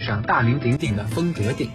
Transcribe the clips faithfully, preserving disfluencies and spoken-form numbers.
上大名鼎鼎的风格鼎。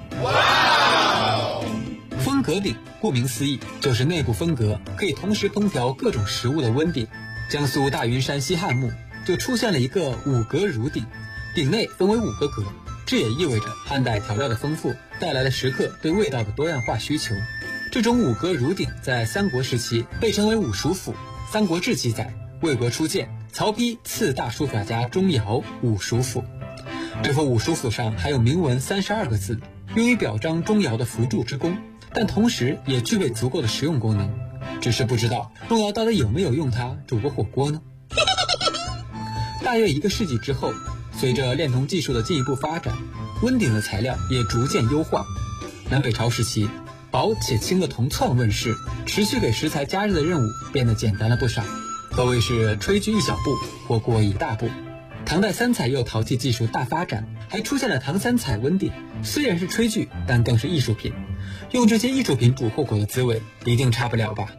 风格鼎顾名思义，就是内部分隔，可以同时烹调各种食物的温鼎。江苏大云山西汉墓就出现了一个五格如鼎，鼎内分为五个格，这也意味着汉代调料的丰富带来了食客对味道的多样化需求。这种五格如鼎在三国时期被称为五蜀府。三国志记载，魏国初建，曹丕赐大书法家钟繇五蜀府。这幅五蜀府上还有铭文三十二个字，用于表彰钟繇的辅助之功，但同时也具备足够的实用功能。只是不知道钟繇到底有没有用它煮过火锅呢？大约一个世纪之后，随着炼铜技术的进一步发展，温鼎的材料也逐渐优化。南北朝时期，薄且轻的铜攥问世，持续给食材加热的任务变得简单了不少，可谓是炊具一小步，火锅一大步。唐代三彩釉陶器技术大发展，还出现了唐三彩温鼎，虽然是炊具，但更是艺术品。用这些艺术品煮火锅的滋味，一定差不了吧？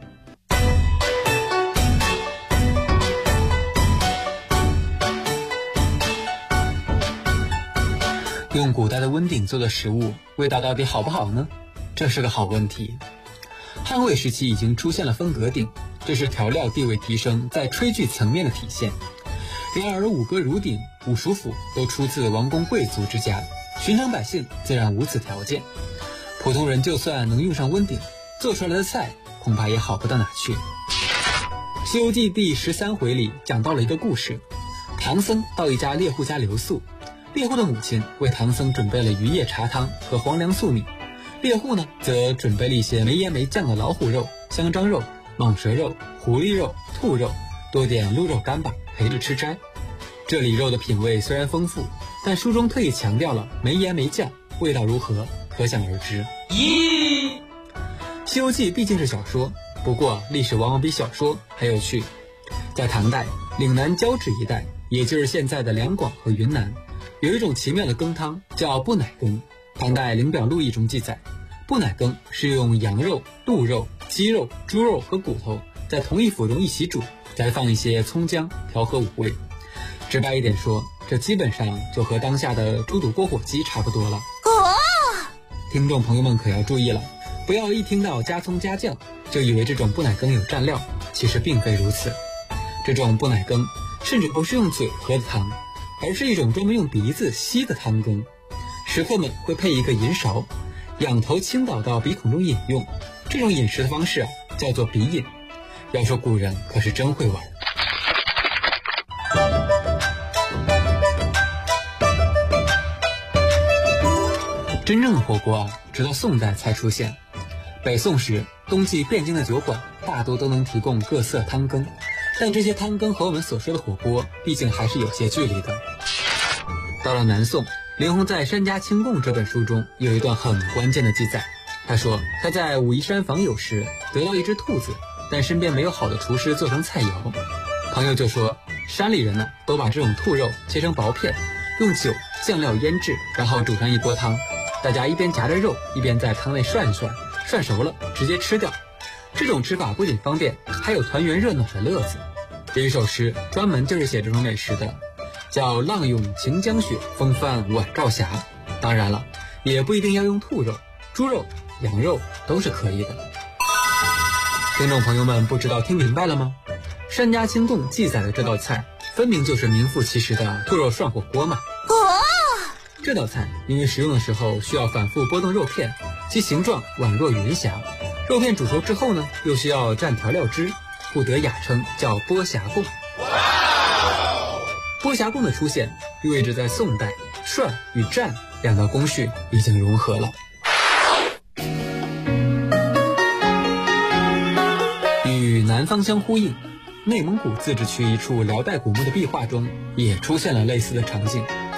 用古代的温鼎做的食物，味道到底好不好呢？这是个好问题。汉魏时期已经出现了分隔鼎，这是调料地位提升在炊具层面的体现。然而五格如鼎、五蜀府都出自王公贵族之家，寻常百姓自然无此条件。普通人就算能用上温鼎，做出来的菜恐怕也好不到哪去。《西游记》第十三回里讲到了一个故事，唐僧到一家猎户家留宿，猎户的母亲为唐僧准备了鱼叶茶汤和黄粱素米，猎户呢则准备了一些没盐没酱的老虎肉、香樟肉、蟒蛇肉、狐狸肉、兔肉，多点鹿肉干巴陪着吃斋。这里肉的品味虽然丰富，但书中特意强调了没盐没酱，味道如何可想而知。咦，《西游记》毕竟是小说，不过历史往往比小说还有趣。在唐代岭南交趾一带，也就是现在的两广和云南，有一种奇妙的羹汤叫不乃羹。唐代《灵表录》中记载，不乃羹是用羊肉、鹿肉、鸡肉、猪肉和骨头在同一釜中一起煮，再放一些葱姜调和五味。直白一点说，这基本上就和当下的猪肚锅火鸡差不多了。哦，听众朋友们可要注意了，不要一听到加葱加酱就以为这种不乃羹有蘸料，其实并非如此。这种不乃羹甚至不是用嘴喝的汤，而是一种专门用鼻子吸的汤羹。食客们会配一个银勺，仰头倾倒到鼻孔中饮用。这种饮食的方式啊，叫做鼻饮。要说古人可是真会玩。真正的火锅啊，直到宋代才出现。北宋时，冬季汴京的酒馆大多都能提供各色汤羹，但这些汤羹和我们所说的火锅毕竟还是有些距离的。到了南宋，林洪在《山家清供》这本书中有一段很关键的记载。他说他在武夷山访友时得到一只兔子，但身边没有好的厨师做成菜肴。朋友就说，山里人呢都把这种兔肉切成薄片，用酒酱料腌制，然后煮上一锅汤，大家一边夹着肉，一边在汤内涮一涮，涮熟了直接吃掉。这种吃法不仅方便，还有团圆热闹的乐子。有一首诗专门就是写这种美食的，叫浪涌晴江雪，风帆晚照霞。当然了，也不一定要用兔肉，猪肉、羊肉都是可以的。听众朋友们不知道听明白了吗？山家清供记载的这道菜分明就是名副其实的兔肉涮火锅嘛。这道菜因为食用的时候需要反复拨动肉片，其形状宛若云霞。肉片煮熟之后呢，又需要蘸调料汁，故得雅称叫剥霞供。剥霞供的出现意味着在宋代，涮与蘸两道工序已经融合了。与南方相呼应，内蒙古自治区一处辽代古墓的壁画中也出现了类似的场景。